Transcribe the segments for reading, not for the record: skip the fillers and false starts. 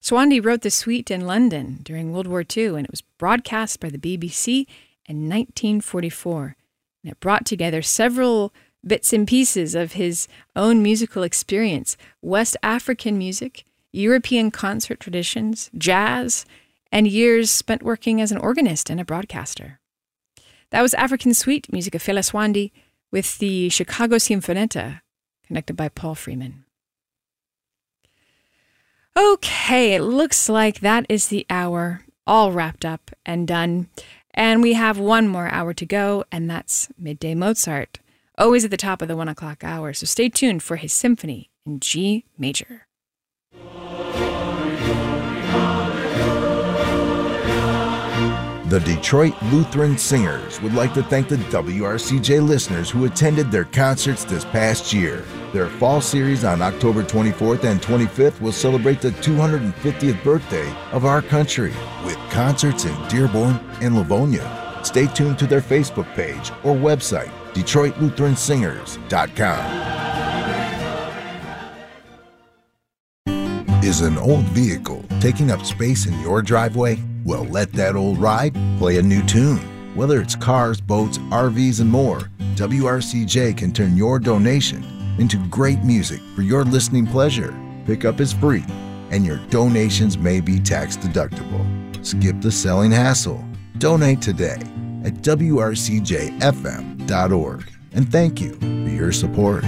Swandy wrote the suite in London during World War II, and it was broadcast by the BBC in 1944. And it brought together several bits and pieces of his own musical experience: West African music, European concert traditions, jazz, and years spent working as an organist and a broadcaster. That was African Suite, music of Fela Swandy, with the Chicago Sinfonietta, conducted by Paul Freeman. Okay, it looks like that is the hour all wrapped up and done. And we have one more hour to go, and that's Midday Mozart, always at the top of the 1 o'clock hour. So stay tuned for his symphony in G major. The Detroit Lutheran Singers would like to thank the WRCJ listeners who attended their concerts this past year. Their fall series on October 24th and 25th will celebrate the 250th birthday of our country with concerts in Dearborn and Livonia. Stay tuned to their Facebook page or website, DetroitLutheranSingers.com. Is an old vehicle taking up space in your driveway? Well, let that old ride play a new tune. Whether it's cars, boats, RVs, and more, WRCJ can turn your donation into great music for your listening pleasure. Pickup is free, and your donations may be tax deductible. Skip the selling hassle. Donate today at WRCJFM.org. And thank you for your support.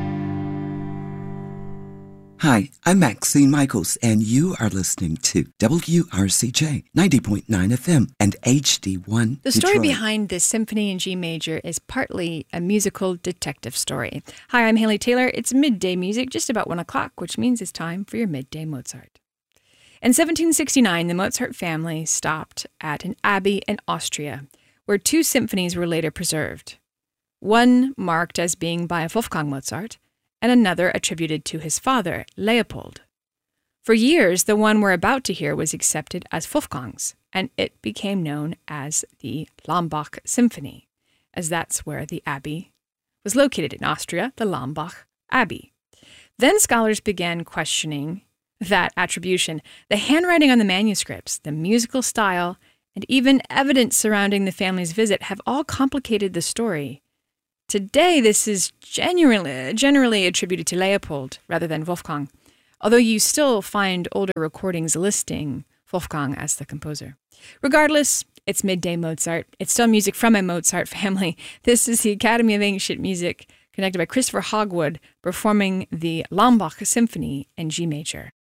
Hi, I'm Maxine Michaels, and you are listening to WRCJ 90.9 FM and HD1 The story Detroit. behind this symphony in G major is partly a musical detective story. Hi, I'm Haley Taylor. It's midday music, just about 1 o'clock, which means it's time for your Midday Mozart. In 1769, the Mozart family stopped at an abbey in Austria, where 2 symphonies were later preserved. One marked as being by Wolfgang Mozart, and another attributed to his father, Leopold. For years, the one we're about to hear was accepted as Wolfgang's, and it became known as the Lambach Symphony, as that's where the abbey was located in Austria, the Lambach Abbey. Then scholars began questioning that attribution. The handwriting on the manuscripts, the musical style, and even evidence surrounding the family's visit have all complicated the story. Today, this is generally attributed to Leopold rather than Wolfgang, although you still find older recordings listing Wolfgang as the composer. Regardless, it's Midday Mozart. It's still music from a Mozart family. This is the Academy of Ancient Music, conducted by Christopher Hogwood, performing the Lambach Symphony in G major.